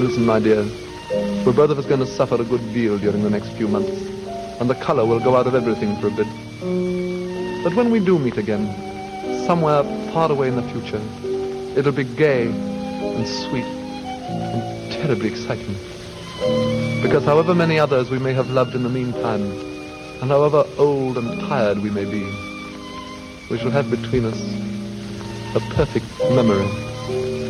Listen, my dear, we're both of us going to suffer a good deal during the next few months, and the color will go out of everything for a bit. But when we do meet again, somewhere far away in the future, it'll be gay and sweet and terribly exciting. Because however many others we may have loved in the meantime, and however old and tired we may be, we shall have between us a perfect memory.